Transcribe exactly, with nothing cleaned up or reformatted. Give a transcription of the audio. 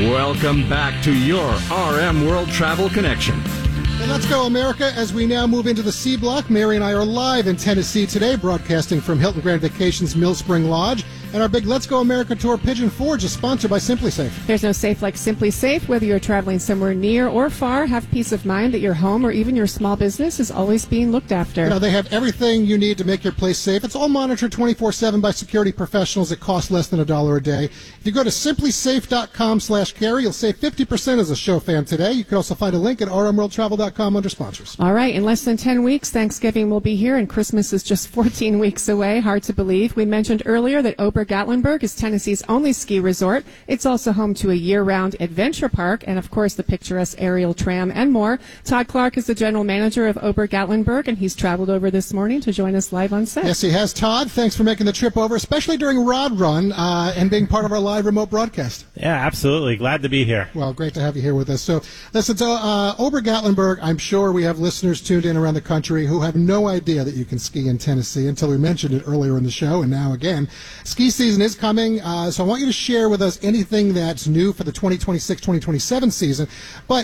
Welcome back to your R M World Travel Connection. And let's go, America, as we now move into the C Block. Mary and I are live in Tennessee today, broadcasting from Hilton Grand Vacations Mill Spring Lodge. And our big Let's Go America Tour Pigeon Forge is sponsored by Simply Safe. There's no safe like Simply Safe. Whether you're traveling somewhere near or far, have peace of mind that your home or even your small business is always being looked after. You know, they have everything you need to make your place safe. It's all monitored twenty-four seven by security professionals. It costs less than a dollar a day. If you go to simply safe dot com slash carry, you'll save fifty percent as a show fan today. You can also find a link at r m world travel dot com under sponsors. All right, in less than ten weeks, Thanksgiving will be here, and Christmas is just fourteen weeks away. Hard to believe. We mentioned earlier that Ober-Gatlinburg is Tennessee's only ski resort. It's also home to a year-round adventure park and, of course, the picturesque aerial tram and more. Todd Clark is the general manager of Ober-Gatlinburg, and he's traveled over this morning to join us live on set. Yes, he has. Todd, thanks for making the trip over, especially during Rod Run uh, and being part of our live remote broadcast. Yeah, absolutely. Glad to be here. Well, great to have you here with us. So, listen, so uh, Ober-Gatlinburg, I'm sure we have listeners tuned in around the country who have no idea that you can ski in Tennessee until we mentioned it earlier in the show, and now again. Ski season is coming. Uh, so I want you to share with us anything that's new for the twenty twenty-six twenty twenty-seven season. But